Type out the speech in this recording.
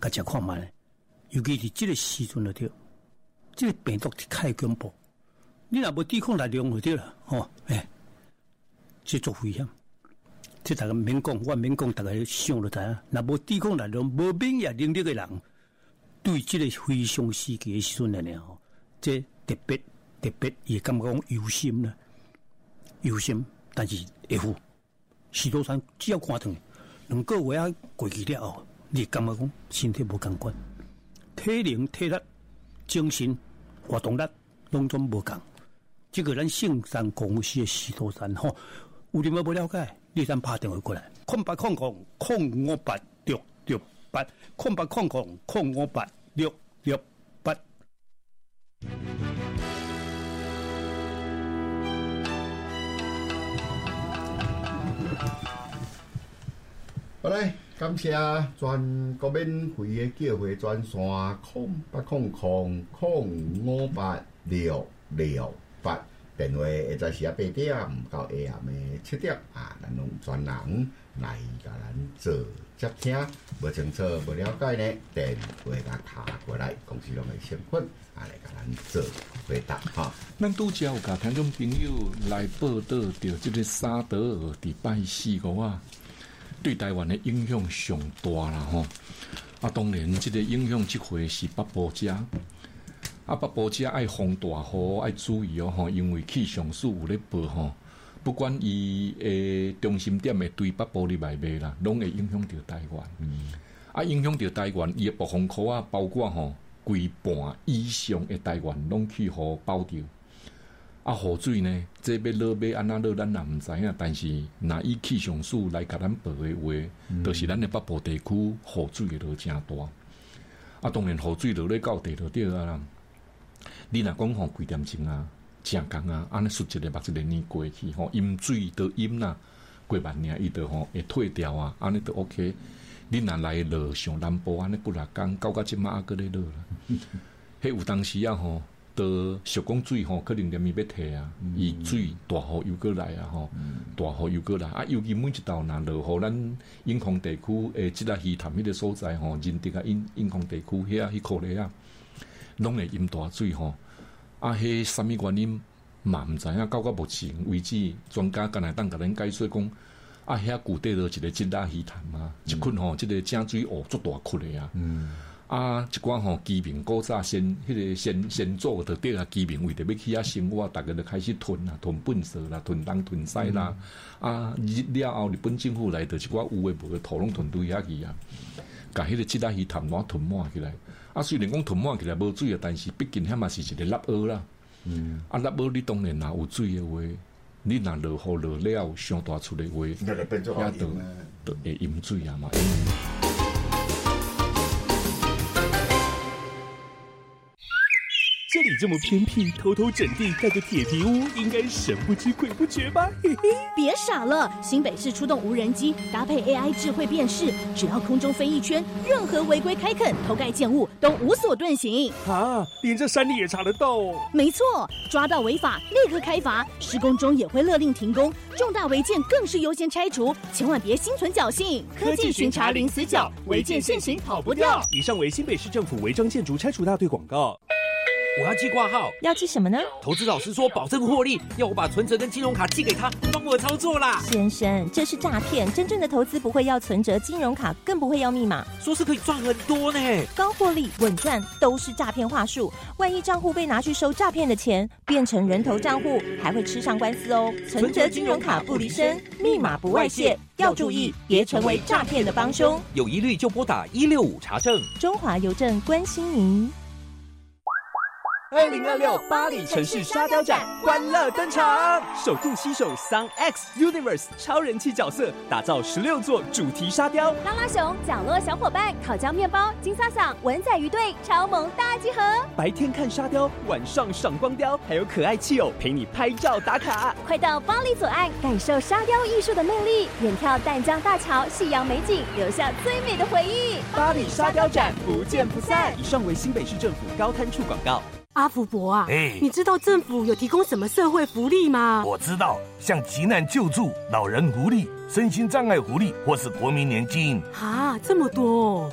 甲食看卖，尤其是这个时阵就对，这个病毒太恐怖，你若无抵抗力量就对了，这足危险。这大家免讲，我免讲，大家想就知影。若无抵抗力量、无免疫能力的人，对这个非常时期的时阵呢，这特别也感觉讲忧心啦，忧心，但是会付。许多山只要看疼，2个月啊过去了后，你感觉讲身体无共款，体能、体力、精神、活动力拢总无共。这个咱圣山公司的许多山吼，有你们不了解，你咱打电话过来，0800-058-668，0800-058-668。 好嘞，感谢全国免费的叫货专线0800-058-668，电话会在是8点到下暗的7点咱用专人来甲咱做接听。无清楚、无了解呢，电话甲卡过来，公司拢会先分来甲咱做回答哈。 咱拄则有甲听众朋友来报道着这个沙德尔伫拜4、5对台湾的影响上大啦吼，当然这个影响这回是北部遮，北部遮爱风大雨爱注意吼，因为气象署有咧报吼，不管伊的中心点会对北部入来袂啦，拢会影响到台湾。影响到台湾，伊的暴风圈包括吼规半以上的台湾拢去互包着。雨水呢，这要落要安怎落，咱也毋知影。但是，若以气象署来甲咱报的话，就是咱的北部地区雨水会落真大。当然雨水落咧到地就对啦。你若讲吼几点钟正工安尼数一个目一个年过去饮水都饮啦，过万年伊就会退掉安尼就 OK。你若来落上南部安尼几若工，到即马搁咧落啦。迄有当时都小讲水可能连伊要退伊水大雨又过来大雨又过来尤其每一道若落雨，咱影控地区即个鱼潭迄个所在仁德影控地区迄块咧拢会淹大水迄什么原因嘛毋知影，到目前为止，专家敢若当甲咱解说讲遐固底落一个即个鱼潭一群即个井水足大窟的一寡居民古早先祖就对居民为着要去生活，大家就开始囤粪扫啦，囤东囤西啦。了后日本政府来就一寡有诶无诶土拢囤堆遐去甲迄个即个鱼潭拢囤满起来。虽然讲囤满起来无水但是毕竟遐嘛是一个垃圾啦。垃圾你当然有水诶话，你若落雨落了上大出诶话， 遐就会淹水嘛。 这里这么偏僻，偷偷整地盖个铁皮屋，应该神不知鬼不觉吧？嘿嘿， 别傻了，新北市出动无人机，搭配 AI 智慧辨识，只要空中飞一圈，任何违规开垦、偷盖建物都无所遁形。 连这山里也查得到哦？ 没错，抓到违法立刻开罚，施工中也会勒令停工，重大违建更是优先拆除，千万别心存侥幸。科技巡查零死角，违建现行跑不掉。 以上为新北市政府违章建筑拆除大队广告。我要寄挂号， 要寄什么呢？ 投资老师说保证获利，要我把存折跟金融卡寄给他，帮我操作啦。 先生，这是诈骗，真正的投资不会要存折、金融卡，更不会要密码。 说是可以赚很多呢， 高获利、稳赚都是诈骗话术。万一账户被拿去收诈骗的钱，变成人头账户，还会吃上官司哦。存折、金融卡不离身，密码不外泄，要注意，别成为诈骗的帮凶。 有疑虑就拨打165查证。 中华邮政关心您。 2026巴黎城市沙雕展欢乐登场，首度携手 Sun X Universe 超人气角色，打造16座主题沙雕。 拉拉熊、角落小伙伴、烤焦面包、金萨桑、文仔鱼队超萌大集合。 白天看沙雕，晚上赏光雕，还有可爱气偶陪你拍照打卡。 快到巴黎左岸，感受沙雕艺术的魅力，远眺淡江大桥、夕阳美景，留下最美的回忆。 巴黎沙雕展不见不散。以上为新北市政府高滩处广告。 阿福伯啊，你知道政府有提供什么社会福利吗？ 我知道，像急难救助、老人福利、身心障碍福利，或是国民年金。 这么多哦！